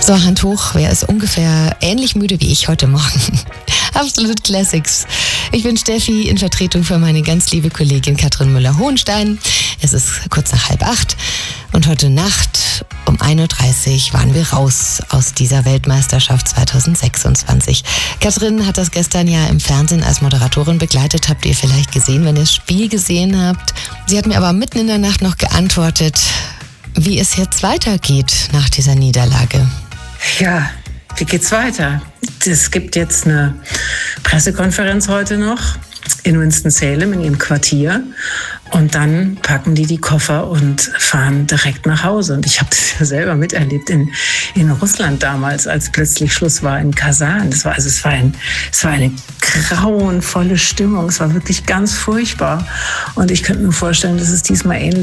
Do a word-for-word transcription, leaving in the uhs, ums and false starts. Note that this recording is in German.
So, Hand hoch, wer ist ungefähr ähnlich müde wie ich heute Morgen? Absolut Classics. Ich bin Steffi in Vertretung für meine ganz liebe Kollegin Katrin Müller-Hohenstein. Es ist kurz nach halb acht und heute Nacht um ein Uhr dreißig waren wir raus aus dieser Weltmeisterschaft zwanzig sechsundzwanzig. Katrin hat das gestern ja im Fernsehen als Moderatorin begleitet. Habt ihr vielleicht gesehen, wenn ihr das Spiel gesehen habt. Sie hat mir aber mitten in der Nacht noch geantwortet, wie es jetzt weitergeht nach dieser Niederlage. Ja, wie geht's weiter? Es gibt jetzt eine Pressekonferenz heute noch in Winston-Salem in ihrem Quartier und dann packen die die Koffer und fahren direkt nach Hause. Und ich habe das ja selber miterlebt in, in Russland damals, als plötzlich Schluss war in Kasan. Das war, also es war, ein, es war eine grauenvolle Stimmung. Es war wirklich ganz furchtbar. Und ich könnte mir vorstellen, dass es diesmal ähnlich